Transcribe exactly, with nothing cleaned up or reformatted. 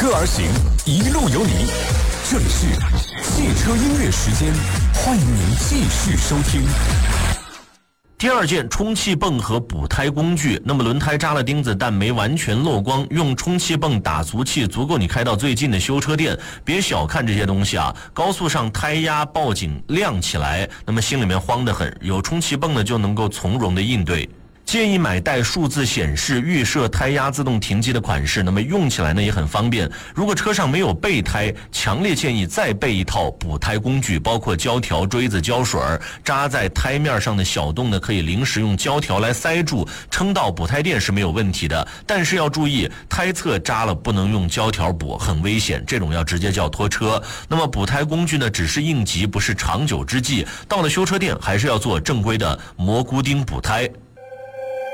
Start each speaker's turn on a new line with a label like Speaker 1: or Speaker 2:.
Speaker 1: 歌而行，一路有你。这里是汽车音乐时间，欢迎您继续收听。
Speaker 2: 第二件，充气泵和补胎工具。那么轮胎扎了钉子但没完全漏光，用充气泵打足气足够你开到最近的修车店。别小看这些东西啊，高速上胎压报警亮起来，那么心里面慌得很，有充气泵呢就能够从容的应对。建议买带数字显示预设胎压自动停机的款式，那么用起来呢也很方便。如果车上没有备胎，强烈建议再备一套补胎工具，包括胶条、锥子、胶水，扎在胎面上的小洞呢可以临时用胶条来塞住，撑到补胎店是没有问题的。但是要注意，胎侧扎了不能用胶条补，很危险，这种要直接叫拖车。那么补胎工具呢只是应急，不是长久之计，到了修车店还是要做正规的蘑菇钉补胎。